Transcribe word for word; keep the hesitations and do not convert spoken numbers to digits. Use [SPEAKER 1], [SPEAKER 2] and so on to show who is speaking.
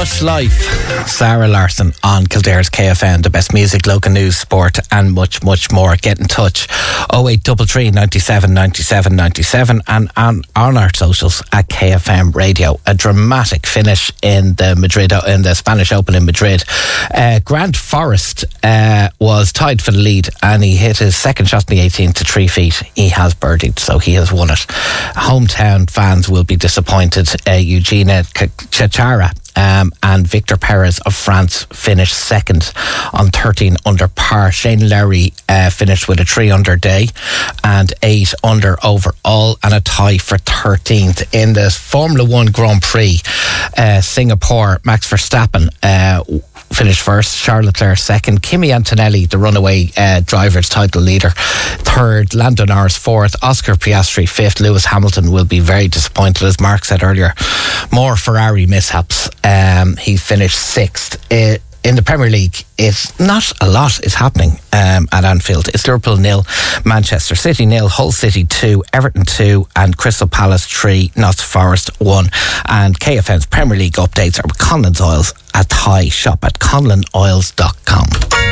[SPEAKER 1] Lush Life, Sarah Larson on Kildare's K F M, the best music, local news, sport and much, much more. Get in touch oh eight three three, nine seven, nine seven, nine seven and on, on our socials at K F M Radio. A dramatic finish in the Madrid, in the Spanish Open in Madrid. Uh, Grant Forrest uh, was tied for the lead and he hit his second shot in the eighteenth to three feet. He has birdied, so he has won it. Hometown fans will be disappointed. Uh, Eugenia Chachara Um, and Victor Perez of France finished second on thirteen under par. Shane Lowry uh, finished with a three under day and eight under overall and a tie for thirteenth. In the Formula One Grand Prix, uh, Singapore, Max Verstappen uh, finished first, Charles Leclerc second, Kimi Antonelli, the runaway uh, driver's title leader, third, Lando Norris fourth, Oscar Piastri fifth. Lewis Hamilton will be very disappointed, as Mark said earlier. More Ferrari mishaps. Um, he finished sixth. Uh, in the Premier League, it's not a lot is happening um, at Anfield. It's Liverpool nil, Manchester City nil, Hull City two, Everton two and Crystal Palace three, Notts Forest one. And K F M's Premier League updates are with Conlon's Oils at High. Shop at conlon oils dot com.